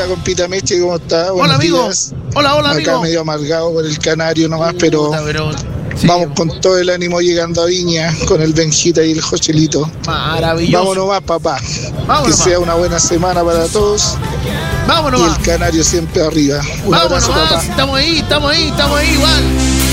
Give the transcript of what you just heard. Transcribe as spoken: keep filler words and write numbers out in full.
compita Meche, ¿cómo está? Hola, amigo. Días. Hola, hola, Acá amigo. medio amargado por el Canario nomás, pero, Puta, pero sí, vamos con todo el ánimo llegando a Viña con el Benjita y el Jochelito. Maravilloso. Vamos nomás, papá. Vámonos que más. sea una buena semana para todos. Vámonos y más. el Canario siempre arriba. Un Vámonos abrazo, más. papá. Estamos ahí, estamos ahí, estamos ahí igual.